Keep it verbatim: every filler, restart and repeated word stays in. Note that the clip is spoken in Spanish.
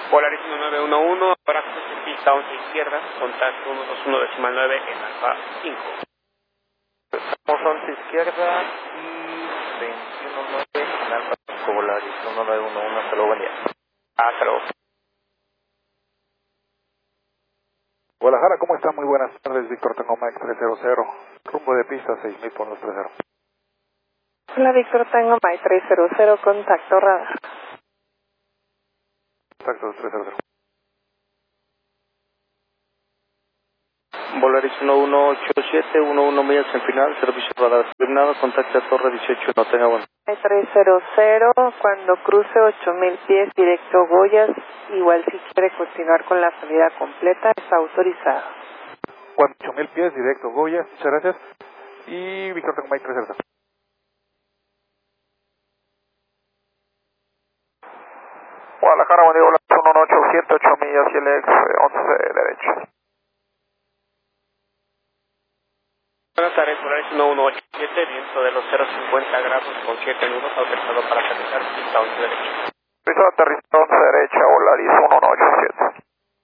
Polaris uno nueve uno uno, ahora pista once izquierda, contacto ciento veintiuno decimal nueve en Alfa cinco. Estamos once izquierda y veintiuno nueve en Alfa cinco, Polaris uno nueve uno uno, hasta luego, buen día. Hasta luego. Guadalajara, ¿cómo está? Muy buenas tardes, Víctor Tango Mike trescientos, rumbo de pista seis mil por los treinta. Hola, Víctor Tango Mike trescientos, contacto radar. Contacto trescientos. Volaris uno uno ocho siete, uno uno millas en final, servicio radar asignado, contacto a Torre dieciocho, no tenga bueno. trescientos, cuando cruce ocho mil pies directo Goyas, igual si quiere continuar con la salida completa, está autorizado. ocho mil pies directo Goyas, muchas gracias. Y Víctor Tango Mike trescientos. Guadalajara, buen día, Volaris uno uno ocho siete, ocho millas y el ex once derecho. Buenas tardes, Polaris uno uno ocho siete, viento de los cero cincuenta grados con siete nudos, autorizado para aterrizar, pista once derecha. Piso de aterrizaje once derecha, Volaris uno uno ocho.